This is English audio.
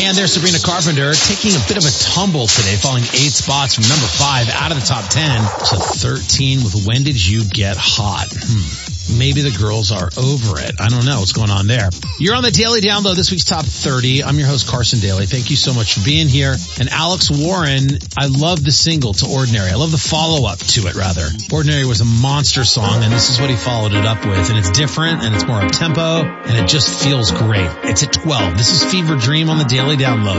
And there's Sabrina Carpenter taking a bit of a tumble today, falling 8 spots from number 5 out of the top 10 to 13 with When Did You Get Hot? Maybe the girls are over it. I don't know what's going on there. You're on the Daily Download, this week's Top 30. I'm your host, Carson Daly. Thank you so much for being here. And Alex Warren, I love the single to Ordinary. I love the follow-up to it, rather. Ordinary was a monster song, and this is what he followed it up with. And it's different, and it's more up-tempo, and it just feels great. It's at 12. This is Fever Dream on the Daily Download.